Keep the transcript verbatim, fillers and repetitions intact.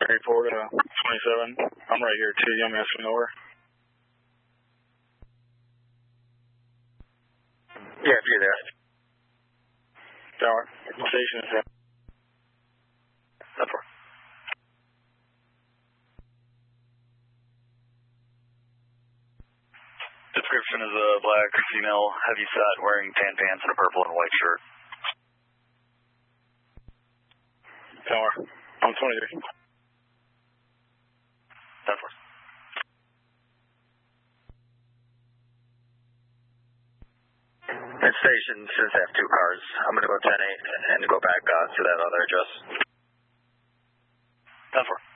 report uh, twenty-seven. I'm right here too. You want me to swing over? Yeah, if you're there. Tower. Station is there. That's right. Description is a black female heavy set wearing tan pants and a purple and white shirt. Tower. I'm twenty-three. That's right. And station, since I have two cars, I'm going to go ten eight and go back uh, to that other address. That's right.